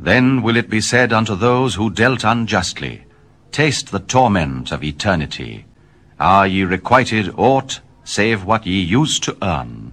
Then will it be said unto those who dealt unjustly, Taste the torment of eternity. Are ye requited aught, save what ye used to earn?